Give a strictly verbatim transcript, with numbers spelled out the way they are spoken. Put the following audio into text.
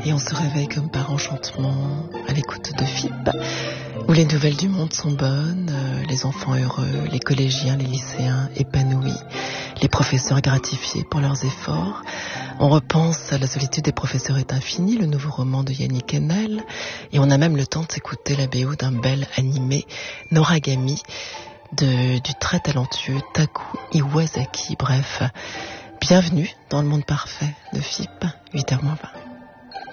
et on se réveille comme par enchantement à l'écoute de F I P, où les nouvelles du monde sont bonnes, euh, les enfants heureux, les collégiens, les lycéens épanouis, les professeurs gratifiés pour leurs efforts. On repense à La solitude des professeurs est infinie, le nouveau roman de Yannick Ennel, et on a même le temps de s'écouter la B O d'un bel animé, Noragami, de, du très talentueux Taku Iwasaki. Bref, bienvenue dans le monde parfait de F I P, huit heures moins vingt.